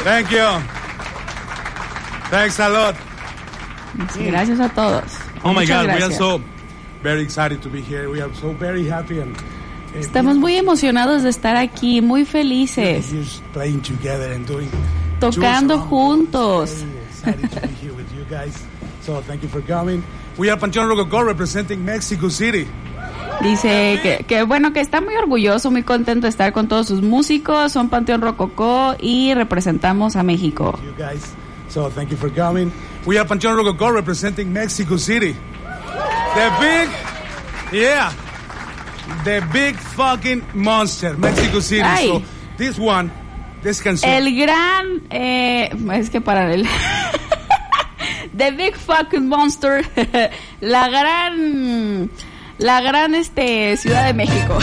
Thank you. Thanks a lot. Sí, gracias a todos. Oh my Muchas God, gracias. we are so very excited to be here. We are so very happy and Estamos muy emocionados de estar aquí, muy felices, just playing together and doing tocando two songs. juntos. Very excited to be here with you guys. So thank you for coming. We are Panteón Rococó representing Mexico City. Dice que bueno, que está muy orgulloso, muy contento de estar con todos sus músicos. Son Panteón Rococó y representamos a México. You guys. So thank you for coming. We are Panteón Rococó representing Mexico City. The big fucking monster, Mexico City. Ay. So this canción. El gran, es que para el The Big Fucking Monster, la gran Ciudad de México.